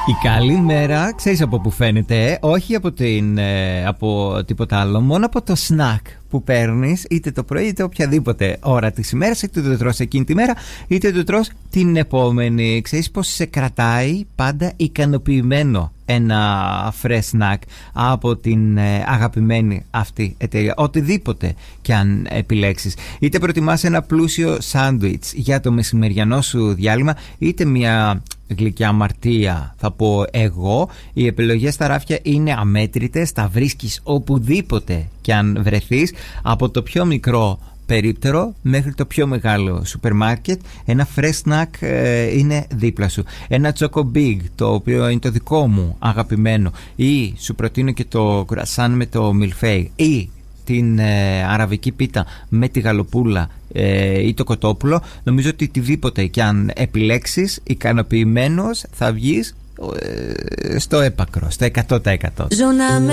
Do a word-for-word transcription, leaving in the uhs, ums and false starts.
Η καλή μέρα, ξέρεις από που φαίνεται, ε? Όχι από, την, ε, από τίποτα άλλο, μόνο από το σνακ που παίρνεις είτε το πρωί είτε οποιαδήποτε ώρα της ημέρας, είτε το τρως εκείνη τη μέρα είτε το τρως την επόμενη. Ξέρεις πως σε κρατάει πάντα ικανοποιημένο ένα fresh snack από την ε, αγαπημένη αυτή εταιρεία, οτιδήποτε και αν επιλέξεις. Είτε προτιμάς ένα πλούσιο σάντουιτς για το μεσημεριανό σου διάλειμμα, είτε μια γλυκιά αμαρτία, θα πω εγώ. Οι επιλογές στα ράφια είναι αμέτρητες, τα βρίσκεις οπουδήποτε και αν βρεθείς, από το πιο μικρό περίπτερο μέχρι το πιο μεγάλο σούπερ μάρκετ. Ένα fresh snack ε, είναι δίπλα σου. Ένα Choco Big, το οποίο είναι το δικό μου αγαπημένο, ή σου προτείνω και το κουρασάν με το μιλφέι, ή την ε, αραβική πίτα με τη γαλοπούλα ε, ή το κοτόπουλο. Νομίζω ότι οτιδήποτε και αν επιλέξεις, ικανοποιημένος θα βγεις ε, στο έπακρο, στο εκατό τοις εκατό.